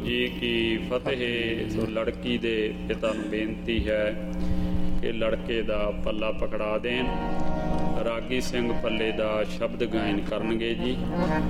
जी की फतेह। सो लड़की दे पिता नूं बेनती है कि लड़के दा पल्ला पकड़ा देन। रागी सिंह पल्ले दा शब्द गायन करनगे जी।